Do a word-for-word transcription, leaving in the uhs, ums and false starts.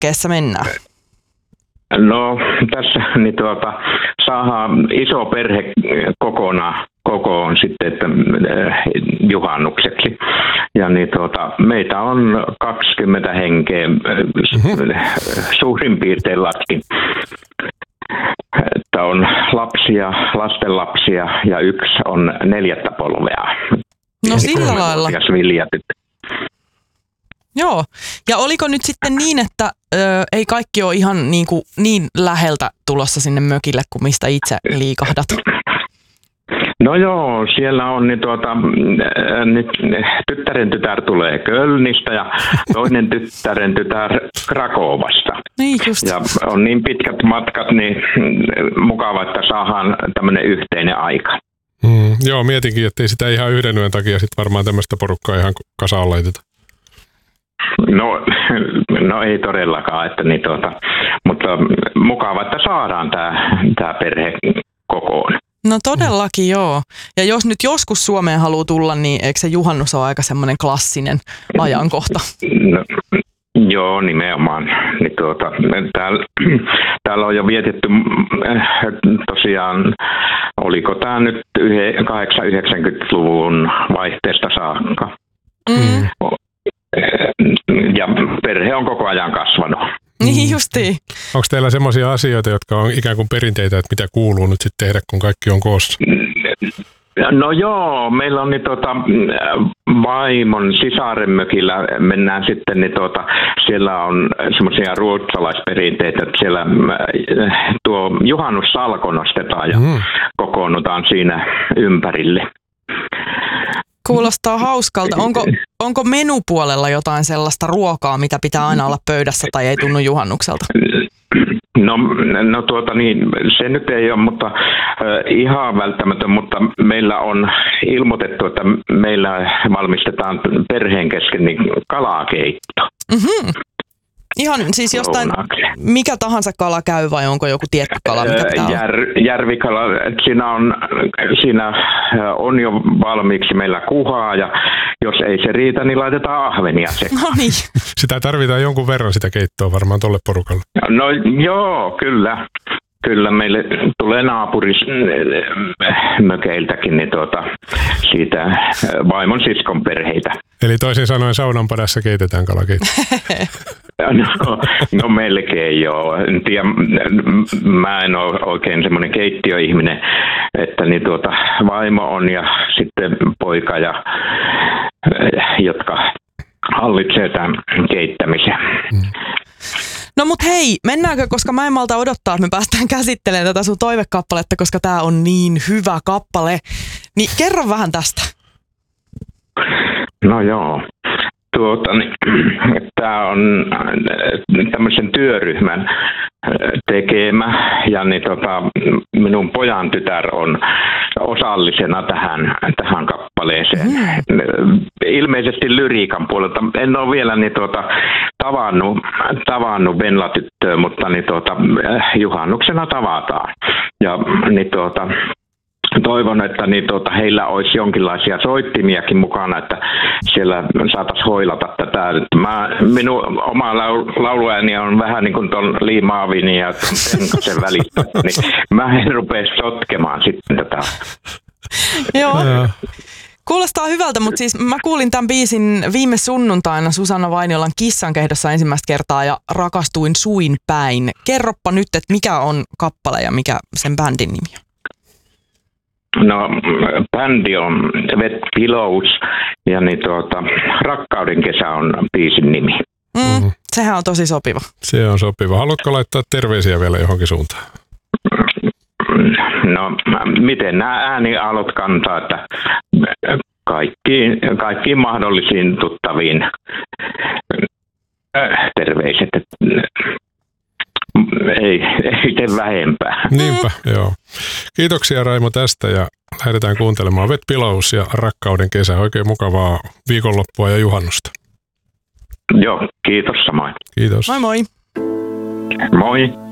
hankkeessa mennään? No tässä niin tuota, saadaan iso perhe kokonaan kokoon sitten että, äh, juhannukseksi. Ja niin tuota, meitä on kaksikymmentä henkeä mm-hmm. suurin piirtein laskin. Että on lapsia, lastenlapsia ja yksi on neljättä polvea. No sillä lailla. Joo, ja oliko nyt sitten niin, että ö, ei kaikki ole ihan niin, kuin, niin läheltä tulossa sinne mökille kuin mistä itse liikahdat? No joo, siellä on niin tuota, nyt tyttären tytär tulee Kölnistä ja toinen tyttären tytär Krakovasta. Niin just. Ja on niin pitkät matkat, niin mukava, että saadaan tämmöinen yhteinen aika. Mm, joo, mietinkin, että ei sitä ihan yhden yön takia sit varmaan tämmöistä porukkaa ihan kasaan laiteta. No, no ei todellakaan, että niin tuota, mutta mukava, että saadaan tämä tää perhe kokoon. No todellakin joo. Ja jos nyt joskus Suomeen haluaa tulla, niin eikö se juhannus ole aika semmoinen klassinen ajankohta? No, joo, nimenomaan. Niin tuota, täällä, täällä on jo vietetty tosiaan, oliko tämä nyt kahdeksankymmentä-yhdeksänkymmentäluvun vaihteesta saakka. Mm. Ja perhe on koko ajan kasvanut. Niin justiin. Onko teillä semmoisia asioita, jotka on ikään kuin perinteitä, että mitä kuuluu nyt sitten tehdä, kun kaikki on koossa? No joo, meillä on niin tuota, vaimon sisaren mökillä mennään sitten, niin tuota, siellä on semmoisia ruotsalaisperinteitä, että siellä tuo juhannussalko nostetaan ja mm. kokoonnutaan siinä ympärille. Kuulostaa hauskalta. Onko, onko menupuolella jotain sellaista ruokaa, mitä pitää aina olla pöydässä tai ei tunnu juhannukselta? No, no tuota niin, se nyt ei ole, mutta äh, ihan välttämätön, mutta meillä on ilmoitettu, että meillä valmistetaan perheen kesken niin kalakeitto. Mm-hmm. Ihan siis jostain, mikä tahansa kala käy vai onko joku tietty kala, mikä pitää olla? Jär, järvikala, siinä on, siinä on jo valmiiksi meillä kuhaa ja jos ei se riitä, niin laitetaan ahvenia sekaan. No niin. Sitä tarvitaan jonkun verran sitä keittoa varmaan tolle porukalle. No joo, kyllä. Kyllä meille tulee naapurismökeiltäkin niin tuota, siitä vaimon siskon perheitä. Eli toisin sanoen saunan padassa keitetään kalakeitto. No, no melkein joo. En tiedä, mä en ole oikein semmoinen keittiöihminen, että niin tuota, vaimo on ja sitten poika, ja, jotka hallitsee tämän keittämisen. Mm. No mut hei, mennäänkö, koska mä en malta odottaa, että me päästään käsittelemään tätä sun toivekappaletta, koska tää on niin hyvä kappale. Niin kerro vähän tästä. No joo. Tuota, niin, tämä on tämmöisen työryhmän tekemä ja niin, tota, minun pojan tytär on osallisena tähän, tähän kappaleeseen. Mm. Ilmeisesti lyriikan puolelta. En ole vielä niin, tuota, tavannut, tavannut Venla-tyttöä, mutta niin, tuota, juhannuksena tavataan. Ja niin, tuota, toivon, että niin, tuota, heillä olisi jonkinlaisia soittimiakin mukana, että siellä saataisiin hoilata tätä. Mä, minun oma lauluääni on vähän niin kuin tuon Lee Marvinin ja Penkosen välissä, niin mä en rupea sotkemaan sitten tätä. Joo. Kuulostaa hyvältä, mutta siis mä kuulin tämän biisin viime sunnuntaina Susanna Vainiolan Kissankehdossa ensimmäistä kertaa ja rakastuin suin päin. Kerroppa nyt, että mikä on kappale ja mikä sen bändin nimi on? No, bändi on Wet Pillows ja niin tuota, Rakkauden kesä on biisin nimi. Mm, mm-hmm. Sehän on tosi sopiva. Se on sopiva. Haluatko laittaa terveisiä vielä johonkin suuntaan? No, miten nämä ääniaallot kantaa, että kaikkiin, kaikkiin mahdollisiin tuttaviin terveiset. Ei, ei tee vähempää. Niinpä, joo. Kiitoksia Raimo tästä ja lähdetään kuuntelemaan Wet Pillows ja Rakkauden kesä. Oikein mukavaa viikonloppua ja juhannusta. Joo, kiitos samoin. Kiitos. Moi moi. Moi.